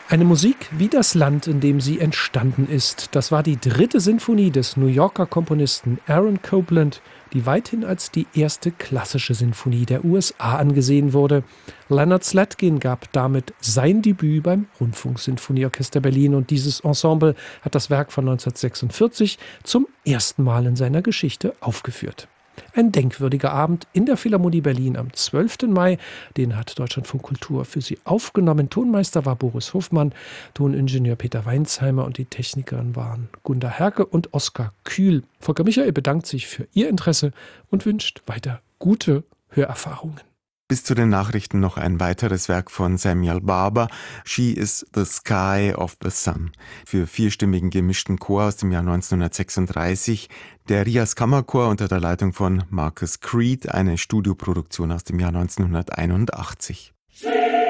Eine Musik wie das Land, in dem sie entstanden ist. Das war die dritte Sinfonie des New Yorker Komponisten Aaron Copland, die weithin als die erste klassische Sinfonie der USA angesehen wurde. Leonard Slatkin gab damit sein Debüt beim Rundfunksinfonieorchester Berlin und dieses Ensemble hat das Werk von 1946 zum ersten Mal in seiner Geschichte aufgeführt. Ein denkwürdiger Abend in der Philharmonie Berlin am 12. Mai. Den hat Deutschlandfunk Kultur für Sie aufgenommen. Tonmeister war Boris Hofmann, Toningenieur Peter Weinsheimer und die Technikerin waren Gunda Herke und Oskar Kühl. Volker Michael bedankt sich für Ihr Interesse und wünscht weiter gute Hörerfahrungen. Bis zu den Nachrichten noch ein weiteres Werk von Samuel Barber, She is the Sky of the Sun, für vierstimmigen gemischten Chor aus dem Jahr 1936, der Rias Kammerchor unter der Leitung von Marcus Creed, eine Studioproduktion aus dem Jahr 1981.